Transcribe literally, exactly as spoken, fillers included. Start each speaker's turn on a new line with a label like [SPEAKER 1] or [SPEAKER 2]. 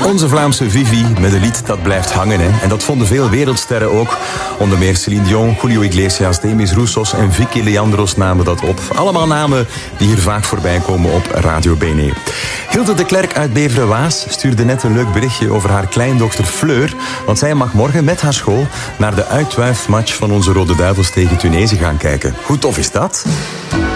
[SPEAKER 1] Onze Vlaamse Vivi met een lied dat blijft hangen. Hè. En dat vonden veel wereldsterren ook. Onder meer Celine Dion, Julio Iglesias, Demis Roussos en Vicky Leandros namen dat op. Allemaal namen die hier vaak voorbij komen op Radio B N E. Hilde de Klerk uit Beveren-Waas stuurde net een leuk berichtje over haar kleindochter Fleur. Want zij mag morgen met haar school naar de uitwuifmatch van onze Rode Duivels tegen Tunesië gaan kijken. Hoe tof is dat?